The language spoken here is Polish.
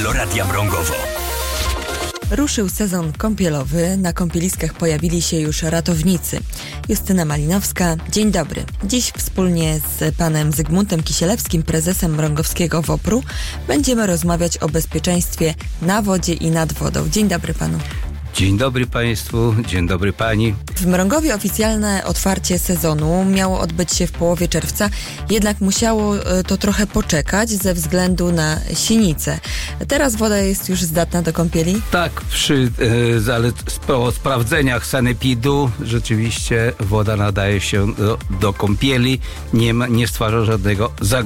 Radia Mrągowo. Ruszył sezon kąpielowy. Na kąpieliskach pojawili się już ratownicy. Justyna Malinowska, dzień dobry. Dziś wspólnie z panem Zygmuntem Kisielewskim, prezesem Mrągowskiego WOPR-u, będziemy rozmawiać o bezpieczeństwie na wodzie i nad wodą. Dzień dobry panu. Dzień dobry Państwu, dzień dobry Pani. W Mrągowie oficjalne otwarcie sezonu miało odbyć się w połowie czerwca, jednak musiało to trochę poczekać ze względu na sinicę. Teraz woda jest już zdatna do kąpieli? Tak, po sprawdzeniach sanepidu rzeczywiście woda nadaje się do kąpieli, nie stwarza żadnego zagrożenia.